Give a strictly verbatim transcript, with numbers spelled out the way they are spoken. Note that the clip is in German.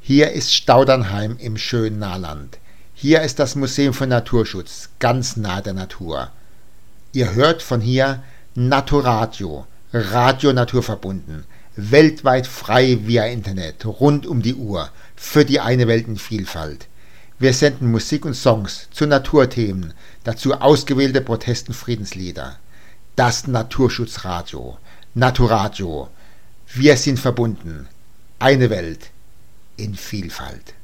Hier ist Staudernheim im schönen Nahland. Hier ist das Museum für Naturschutz, ganz nahe der Natur. Ihr hört von hier Naturadio, Radio naturverbunden, weltweit frei via Internet, rund um die Uhr, für die eine Welt in Vielfalt. Wir senden Musik und Songs zu Naturthemen, dazu ausgewählte Protest- und Friedenslieder. Das Naturschutzradio, Naturadio. Wir sind verbunden. Eine Welt in Vielfalt.